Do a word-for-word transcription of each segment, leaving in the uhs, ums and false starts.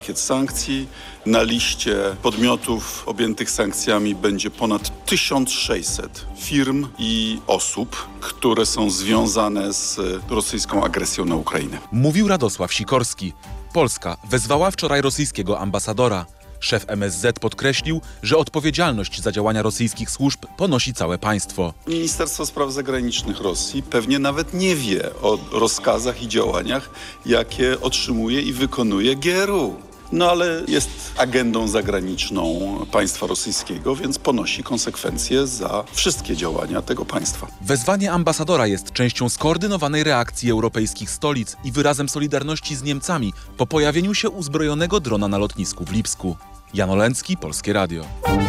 Pakiet sankcji. Na liście podmiotów objętych sankcjami będzie ponad tysiąc sześćset firm i osób, które są związane z rosyjską agresją na Ukrainę. Mówił Radosław Sikorski. Polska wezwała wczoraj rosyjskiego ambasadora. Szef M S Z podkreślił, że odpowiedzialność za działania rosyjskich służb ponosi całe państwo. Ministerstwo Spraw Zagranicznych Rosji pewnie nawet nie wie o rozkazach i działaniach, jakie otrzymuje i wykonuje G R U. No ale jest agendą zagraniczną państwa rosyjskiego, więc ponosi konsekwencje za wszystkie działania tego państwa. Wezwanie ambasadora jest częścią skoordynowanej reakcji europejskich stolic i wyrazem solidarności z Niemcami po pojawieniu się uzbrojonego drona na lotnisku w Lipsku. Jan Olęcki, Polskie Radio.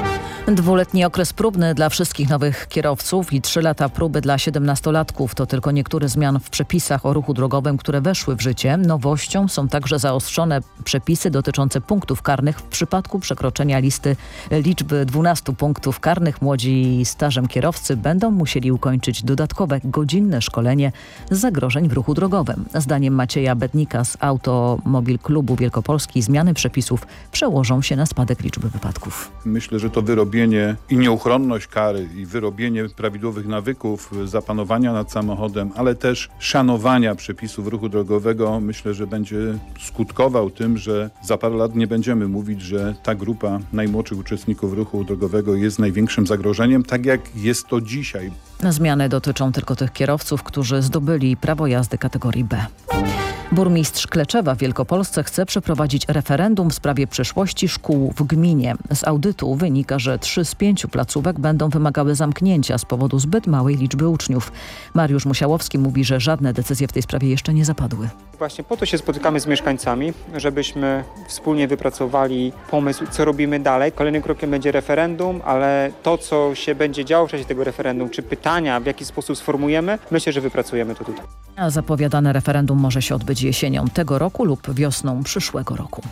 Dwuletni okres próbny dla wszystkich nowych kierowców i trzy lata próby dla siedemnastolatków to tylko niektóre zmian w przepisach o ruchu drogowym, które weszły w życie. Nowością są także zaostrzone przepisy dotyczące punktów karnych w przypadku przekroczenia listy liczby dwunastu punktów karnych. Młodzi stażem kierowcy będą musieli ukończyć dodatkowe godzinne szkolenie z zagrożeń w ruchu drogowym. Zdaniem Macieja Bednika z Automobil Klubu Wielkopolski zmiany przepisów przełożą się na spadek liczby wypadków. Myślę, że to wyrobienie i nieuchronność kary i wyrobienie prawidłowych nawyków zapanowania nad samochodem, ale też szanowania przepisów ruchu drogowego, myślę, że będzie skutkował tym, że za parę lat nie będziemy mówić, że ta grupa najmłodszych uczestników ruchu drogowego jest największym zagrożeniem, tak jak jest to dzisiaj. Zmiany dotyczą tylko tych kierowców, którzy zdobyli prawo jazdy kategorii B. Burmistrz Kleczewa w Wielkopolsce chce przeprowadzić referendum w sprawie przyszłości szkół w gminie. Z audytu wynika, że trzy z pięciu placówek będą wymagały zamknięcia z powodu zbyt małej liczby uczniów. Mariusz Musiałowski mówi, że żadne decyzje w tej sprawie jeszcze nie zapadły. Właśnie po to się spotykamy z mieszkańcami, żebyśmy wspólnie wypracowali pomysł, co robimy dalej. Kolejnym krokiem będzie referendum, ale to, co się będzie działo w czasie tego referendum, czy pytania, w jaki sposób sformułujemy, myślę, że wypracujemy to tutaj. A zapowiadane referendum może się odbyć jesienią tego roku lub wiosną przyszłego roku.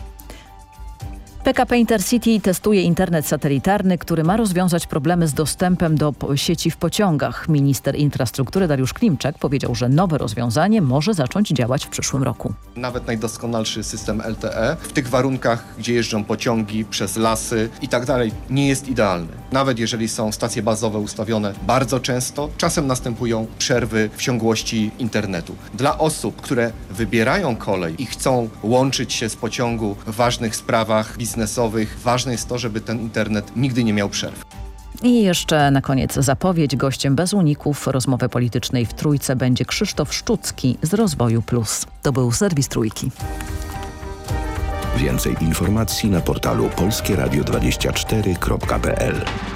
P K P Intercity testuje internet satelitarny, który ma rozwiązać problemy z dostępem do sieci w pociągach. Minister infrastruktury Dariusz Klimczak powiedział, że nowe rozwiązanie może zacząć działać w przyszłym roku. Nawet najdoskonalszy system L T E w tych warunkach, gdzie jeżdżą pociągi przez lasy i tak dalej, nie jest idealny. Nawet jeżeli są stacje bazowe ustawione bardzo często, czasem następują przerwy w ciągłości internetu. Dla osób, które wybierają kolej i chcą łączyć się z pociągu w ważnych sprawach biznesowych, ważne jest to, żeby ten internet nigdy nie miał przerw. I jeszcze na koniec zapowiedź. Gościem bez uników rozmowy politycznej w Trójce będzie Krzysztof Szczucki z Rozwoju Plus. To był serwis Trójki. Więcej informacji na portalu polskie radio dwadzieścia cztery kropka p l.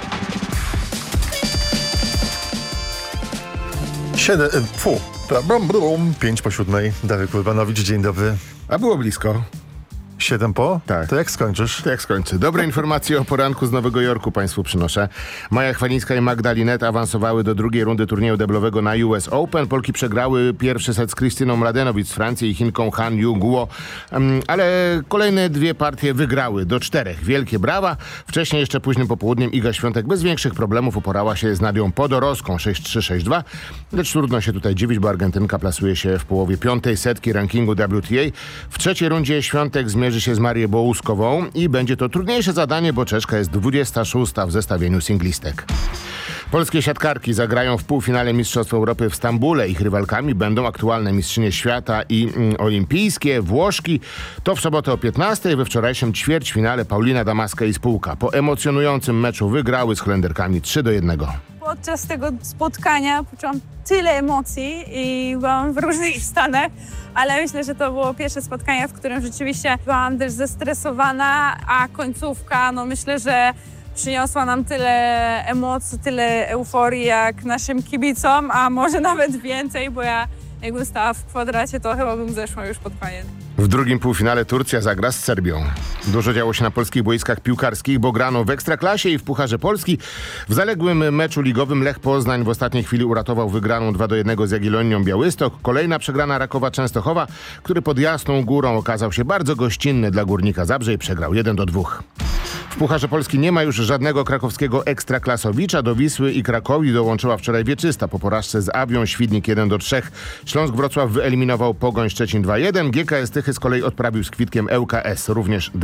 Siedem, fu, brum, brum, pięć po siódmej. Dawid Kulbanowicz, dzień dobry. A było blisko. Siedem po? Tak. To jak skończysz? To jak skończę. Dobre informacje o poranku z Nowego Jorku Państwu przynoszę. Maja Chwalińska i Magda Linette awansowały do drugiej rundy turnieju deblowego na U S Open. Polki przegrały pierwszy set z Krystyną Mladenovic z Francji i Chinką Han Yu-Guo, um, ale kolejne dwie partie wygrały do czterech. Wielkie brawa. Wcześniej jeszcze późnym popołudniem Iga Świątek bez większych problemów uporała się z Nadią Podoroską sześć trzy sześć dwa. Lecz trudno się tutaj dziwić, bo Argentynka plasuje się w połowie piątej setki rankingu W T A. W trzeciej rundzie Świątek zmierzy się z Marię Bołuskową i będzie to trudniejsze zadanie, bo Czeszka jest dwudziesta szósta w zestawieniu singlistek. Polskie siatkarki zagrają w półfinale Mistrzostw Europy w Stambule. Ich rywalkami będą aktualne mistrzynie świata i mm, olimpijskie Włoszki. To w sobotę o piętnastej. We wczorajszym ćwierćfinale Paulina Damaska i spółka po emocjonującym meczu wygrały z Holenderkami trzy do jednego. Podczas tego spotkania poczułam tyle emocji i byłam w różnych stanach, ale myślę, że to było pierwsze spotkanie, w którym rzeczywiście byłam też zestresowana, a końcówka, no myślę, że przyniosła nam tyle emocji, tyle euforii jak naszym kibicom, a może nawet więcej, bo ja jakbym stała w kwadracie, to chyba bym zeszła już pod koniec. W drugim półfinale Turcja zagra z Serbią. Dużo działo się na polskich boiskach piłkarskich, bo grano w Ekstraklasie i w Pucharze Polski. W zaległym meczu ligowym Lech Poznań w ostatniej chwili uratował wygraną dwa do jednego z Jagiellonią Białystok. Kolejna przegrana Rakowa Częstochowa, który pod Jasną Górą okazał się bardzo gościnny dla Górnika Zabrze i przegrał jeden do dwóch. W Pucharze Polski nie ma już żadnego krakowskiego ekstraklasowicza. Do Wisły i Krakowi dołączyła wczoraj Wieczysta po porażce z Awią Świdnik jeden do trzech. Śląsk Wrocław wyeliminował Pogoń Szczecin dwa jeden. G K S Tychy z kolei odprawił z Kwitkiem L K S również